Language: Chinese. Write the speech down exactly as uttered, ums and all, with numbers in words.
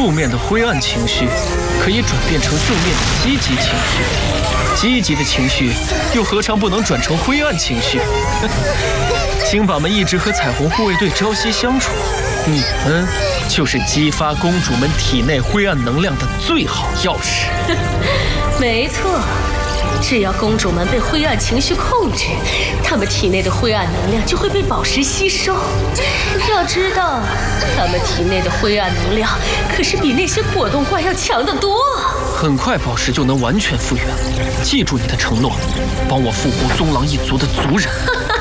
负面的灰暗情绪可以转变成正面的积极情绪，积极的情绪又何尝不能转成灰暗情绪？星宝们一直和彩虹护卫队朝夕相处，你们就是激发公主们体内灰暗能量的最好钥匙。 没错。只要公主们被灰暗情绪控制，她们体内的灰暗能量就会被宝石吸收。要知道，她们体内的灰暗能量可是比那些果冻怪要强得多。 很快宝石就能完全复原了，记住你的承诺，帮我复活棕狼一族的族人。